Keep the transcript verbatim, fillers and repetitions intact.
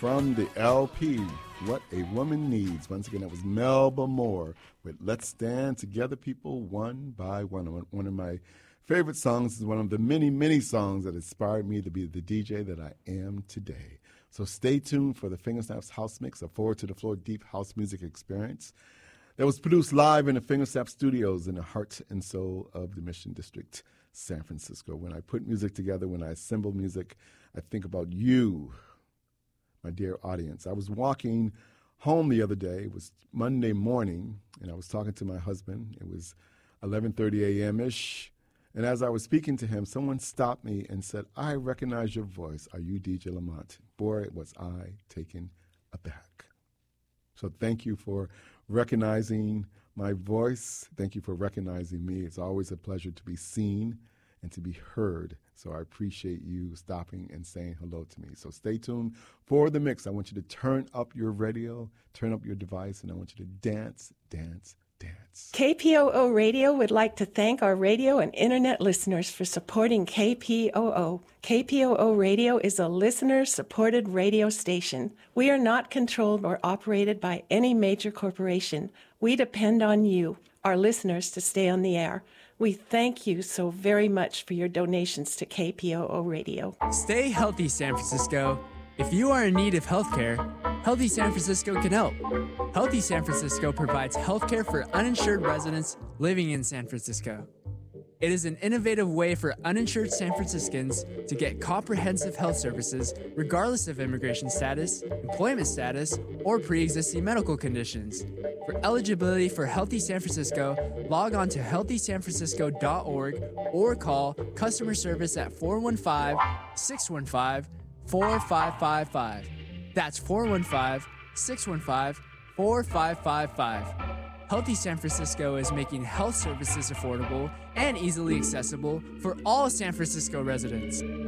from the L P, What a Woman Needs. Once again, that was Melba Moore with Let's Stand Together, People, One by One. One of my favorite songs is one of the many, many songs that inspired me to be the D J that I am today. So stay tuned for the Fingersnaps House Mix, a forward-to-the-floor deep house music experience that was produced live in the Fingersnap Studios in the heart and soul of the Mission District, San Francisco. When I put music together, when I assemble music, I think about you, my dear audience. I was walking home the other day. It was Monday morning, and I was talking to my husband. It was eleven thirty a.m.-ish. And as I was speaking to him, someone stopped me and said, I recognize your voice. Are you D J Lamont? Boy, was I taken aback. So thank you for recognizing my voice. Thank you for recognizing me. It's always a pleasure to be seen and to be heard. So I appreciate you stopping and saying hello to me. So stay tuned for the mix. I want you to turn up your radio, turn up your device, and I want you to dance, dance, dance. K P O O Radio would like to thank our radio and internet listeners for supporting K P O O. K P O O Radio is a listener-supported radio station. We are not controlled or operated by any major corporation. We depend on you, our listeners, to stay on the air. We thank you so very much for your donations to K P O O Radio. Stay healthy, San Francisco. If you are in need of health care, Healthy San Francisco can help. Healthy San Francisco provides health care for uninsured residents living in San Francisco. It is an innovative way for uninsured San Franciscans to get comprehensive health services regardless of immigration status, employment status, or pre-existing medical conditions. For eligibility for Healthy San Francisco, log on to healthy san francisco dot org or call customer service at four one five, six one five, four five five five. That's four one five, six one five, four five five five. Healthy San Francisco is making health services affordable and easily accessible for all San Francisco residents.